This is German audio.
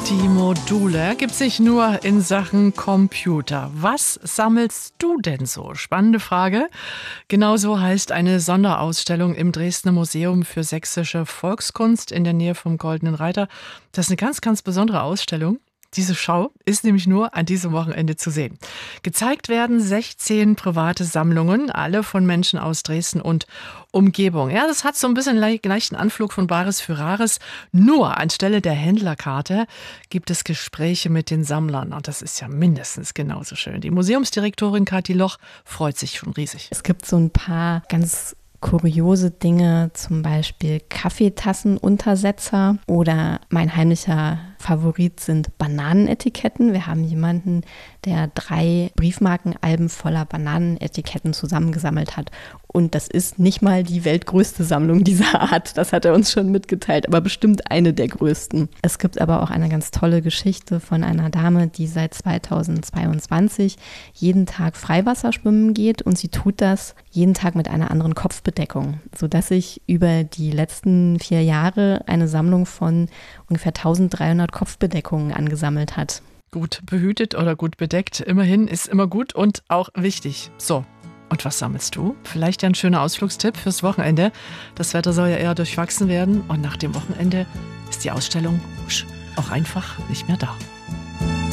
Die Module gibt es nicht nur in Sachen Computer. Was sammelst du denn so? Spannende Frage. Genauso heißt eine Sonderausstellung im Dresdner Museum für sächsische Volkskunst in der Nähe vom Goldenen Reiter. Das ist eine ganz, ganz besondere Ausstellung. Diese Schau ist nämlich nur an diesem Wochenende zu sehen. Gezeigt werden 16 private Sammlungen, alle von Menschen aus Dresden und Umgebung. Ja, das hat so ein bisschen leichten Anflug von Bares für Rares. Nur anstelle der Händlerkarte gibt es Gespräche mit den Sammlern. Und das ist ja mindestens genauso schön. Die Museumsdirektorin Kathi Loch freut sich schon riesig. Es gibt so ein paar ganz kuriose Dinge, zum Beispiel Kaffeetassenuntersetzer oder mein heimlicher Favorit sind Bananenetiketten. Wir haben jemanden, der 3 Briefmarkenalben voller Bananenetiketten zusammengesammelt hat. Und das ist nicht mal die weltgrößte Sammlung dieser Art. Das hat er uns schon mitgeteilt, aber bestimmt eine der größten. Es gibt aber auch eine ganz tolle Geschichte von einer Dame, die seit 2022 jeden Tag Freiwasser schwimmen geht. Und sie tut das jeden Tag mit einer anderen Kopfbedeckung, sodass sich über die letzten 4 Jahre eine Sammlung von ungefähr 1300 Kopfbedeckungen angesammelt hat. Gut behütet oder gut bedeckt, immerhin ist immer gut und auch wichtig. So, und was sammelst du? Vielleicht ja ein schöner Ausflugstipp fürs Wochenende. Das Wetter soll ja eher durchwachsen werden und nach dem Wochenende ist die Ausstellung auch einfach nicht mehr da.